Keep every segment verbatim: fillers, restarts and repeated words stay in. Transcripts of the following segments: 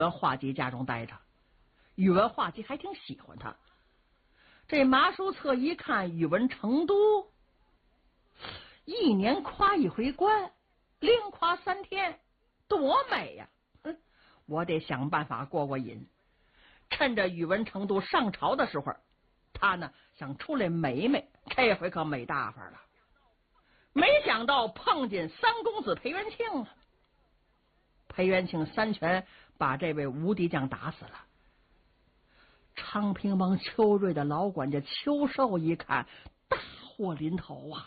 文化及家中待着。宇文化及还挺喜欢他。这马叔策一看宇文成都一年夸一回官，连夸三天，多美呀、啊！我得想办法过过瘾。趁着宇文成都上朝的时候，他呢想出来美美，这回可美大发了。没想到碰见三公子裴元庆了。裴元庆三拳把这位无敌将打死了。昌平王邱瑞的老管家邱寿一看，大祸临头啊！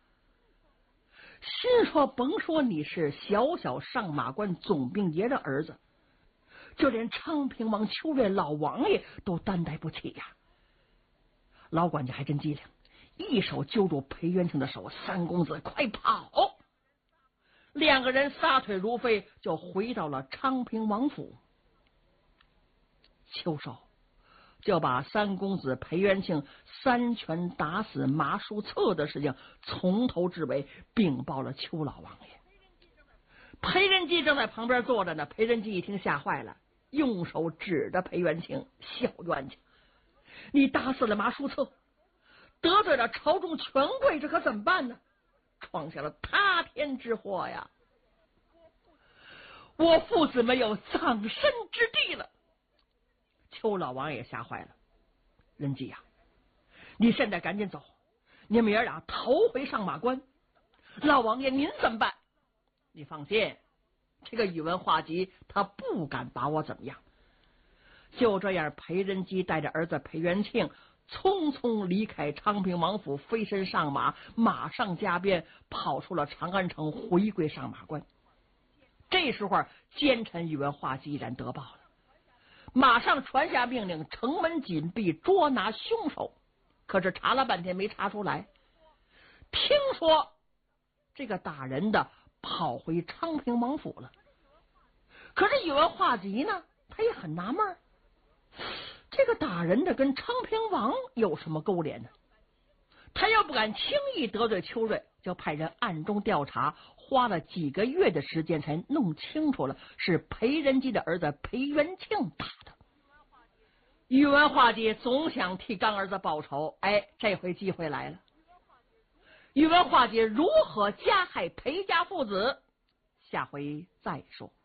心说甭说你是小小上马关总兵爷的儿子，就连昌平王邱瑞老王爷都担待不起呀。老管家还真机灵，一手揪住裴元庆的手，三公子快跑！两个人撒腿如飞，就回到了昌平王府。邱寿就把三公子裴元庆三拳打死马叔策的事情从头至尾禀报了邱老王爷。裴仁基正在旁边坐着呢，裴仁基一听吓坏了，用手指着裴元庆：“小冤家，你打死了马叔策，得罪了朝中权贵，这可怎么办呢？创下了塌天之祸呀！我父子没有葬身之地了。”邱老王也吓坏了。仁基呀、啊，你现在赶紧走，你们爷俩逃回上马关。老王爷您怎么办？你放心，这个宇文化及他不敢把我怎么样。就这样，裴仁基带着儿子裴元庆匆匆离开昌平王府，飞身上马，马上加鞭跑出了长安城，回归上马关。这时候奸臣宇文化及已然得报了，马上传下命令，城门紧闭，捉拿凶手。可是查了半天没查出来。听说这个打人的跑回昌平王府了。可是宇文化及呢，他也很纳闷，这个打人的跟昌平王有什么勾连呢？他又不敢轻易得罪邱瑞，就派人暗中调查，花了几个月的时间才弄清楚了，是裴仁基的儿子裴元庆打的。宇文化及总想替干儿子报仇，哎，这回机会来了。宇文化及如何加害裴家父子，下回再说。